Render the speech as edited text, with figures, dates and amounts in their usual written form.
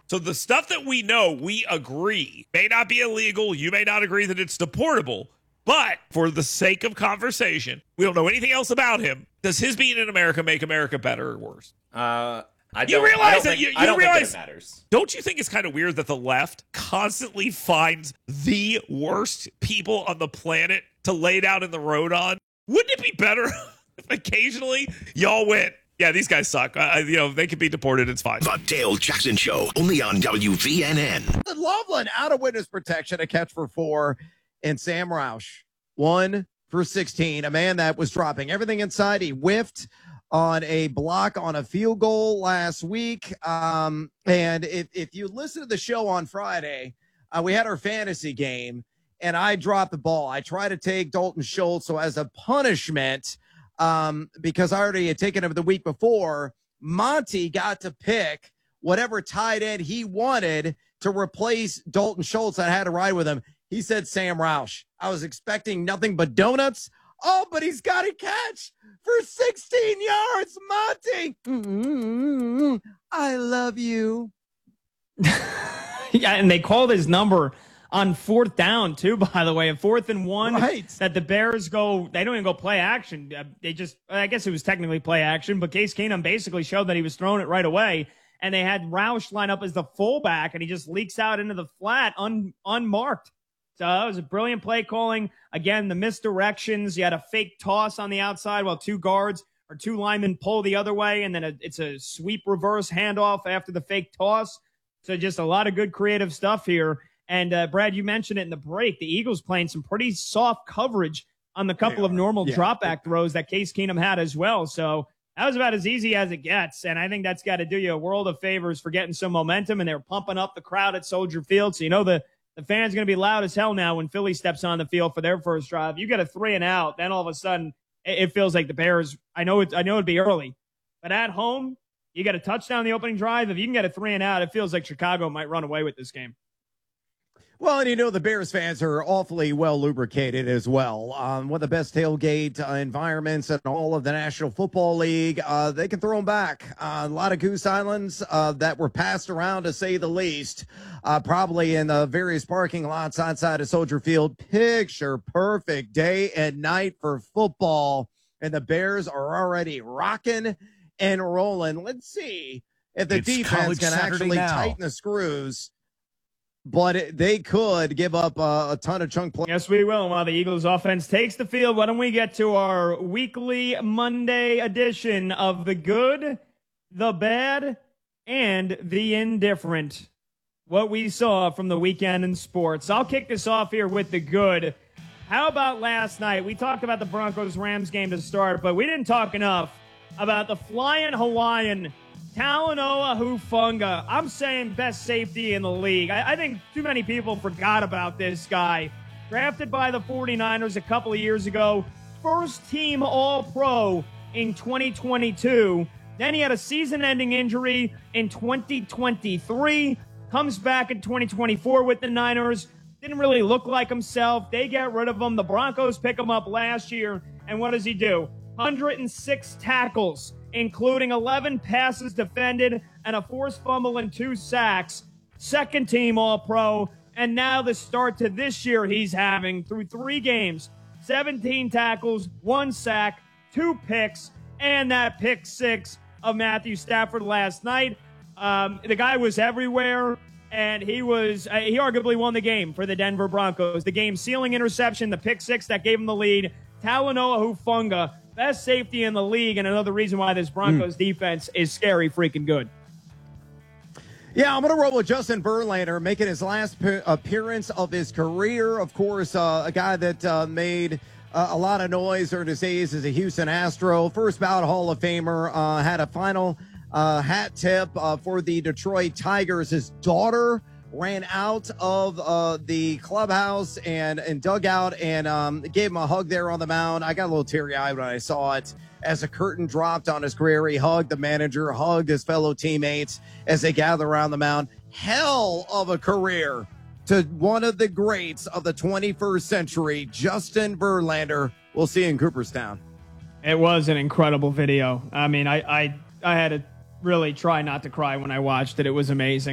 So the stuff that we know, we agree, may not be illegal. You may not agree that it's deportable. But for the sake of conversation, we don't know anything else about him. Does his being in America make America better or worse? I don't think it matters. Don't you think it's kind of weird that the left constantly finds the worst people on the planet to lay down in the road on? Wouldn't it be better if occasionally y'all went, yeah, these guys suck. They could be deported. It's fine. The Dale Jackson Show, only on WVNN. Loveland out of witness protection, a catch for 4. And Sam Roush, 1 for 16, a man that was dropping everything inside. He whiffed on a block on a field goal last week. And if you listen to the show on Friday, we had our fantasy game, and I dropped the ball. I tried to take Dalton Schultz, so as a punishment, because I already had taken him the week before, Monty got to pick whatever tight end he wanted to replace Dalton Schultz. I had to ride with him. He said Sam Roush. I was expecting nothing but donuts. Oh, but he's got a catch for 16 yards, Monty. I love you. Yeah, and they called his number on 4th down, too, by the way. A 4th and 1 right. That the Bears go, they don't even go play action. I guess it was technically play action, but Case Keenum basically showed that he was throwing it right away. And they had Roush line up as the fullback, and he just leaks out into the flat unmarked. So that was a brilliant play calling. Again, the misdirections. You had a fake toss on the outside while 2 linemen pull the other way, and then it's a sweep reverse handoff after the fake toss. So just a lot of good creative stuff here. And Brad, you mentioned it in the break. The Eagles playing some pretty soft coverage on the couple of normal drop back throws that Case Keenum had as well. So that was about as easy as it gets. And I think that's got to do you a world of favors for getting some momentum. And they're pumping up the crowd at Soldier Field. So the fans are going to be loud as hell now when Philly steps on the field for their first drive. You get a 3 and out, then all of a sudden it feels like the Bears. I know it'd be early, but at home you get a touchdown in the opening drive. If you can get a 3 and out, it feels like Chicago might run away with this game. Well, and the Bears fans are awfully well lubricated as well. One of the best tailgate environments in all of the National Football League. They can throw them back. A lot of Goose Islands that were passed around, to say the least, probably in the various parking lots outside of Soldier Field. Picture perfect day and night for football, and the Bears are already rocking and rolling. Let's see if the defense can actually tighten the screws. But they could give up a ton of chunk plays. Yes, we will. While the Eagles offense takes the field, why don't we get to our weekly Monday edition of the good, the bad, and the indifferent. What we saw from the weekend in sports. I'll kick this off here with the good. How about last night? We talked about the Broncos-Rams game to start, but we didn't talk enough about the flying Hawaiian Talanoa Hufanga. I'm saying best safety in the league. I think too many people forgot about this guy. Drafted by the 49ers a couple of years ago. First team All-Pro in 2022. Then he had a season-ending injury in 2023. Comes back in 2024 with the Niners. Didn't really look like himself. They get rid of him. The Broncos pick him up last year. And what does he do? 106 tackles, including 11 passes defended and a forced fumble and 2 sacks. Second team All-Pro. And now the start to this year he's having through 3 games. 17 tackles, 1 sack, 2 picks, and that pick 6 of Matthew Stafford last night. The guy was everywhere, and he arguably won the game for the Denver Broncos. The game-sealing interception, the pick 6 that gave him the lead. Talanoa Hufanga, best safety in the league, and another reason why this Broncos defense is scary freaking good. Yeah, I'm going to roll with Justin Verlander, making his last appearance of his career. Of course, a guy that made a lot of noise during his days as a Houston Astro. First ballot Hall of Famer, had a final hat tip for the Detroit Tigers. His daughter ran out of the clubhouse and dugout and gave him a hug there on the mound. I got a little teary-eyed when I saw it. As the curtain dropped on his career, he hugged the manager, hugged his fellow teammates as they gather around the mound. Hell of a career to one of the greats of the 21st century, Justin Verlander. We'll see you in Cooperstown. It was an incredible video. I mean, I had to really try not to cry when I watched it. It was amazing.